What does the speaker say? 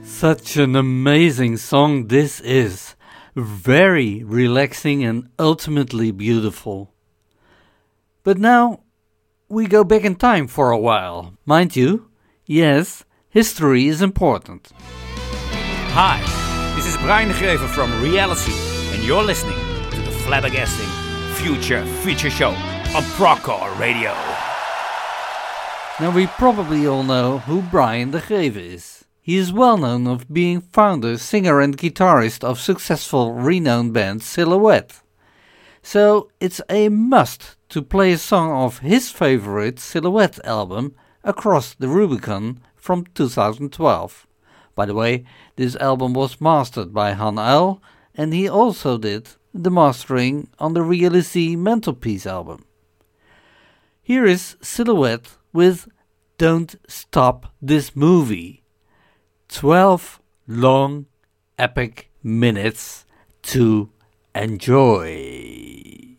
Such an amazing song this is. Very relaxing and ultimately beautiful. But now we go back in time for a while. Mind you, yes, history is important. Hi, this is Brian de Greve from Reality, and you're listening to the Flabbergasting Future Feature Show on Procore Radio. Now we probably all know who Brian de Greve is. He is well known of being founder, singer and guitarist of successful renowned band Silhouette. So it's a must to play a song of his favorite Silhouette album, Across the Rubicon, from 2012. By the way, this album was mastered by Han Uil, and he also did the mastering on the Realizy Mantelpiece album. Here is Silhouette with Don't Stop This Movie. 12 long, epic minutes to enjoy.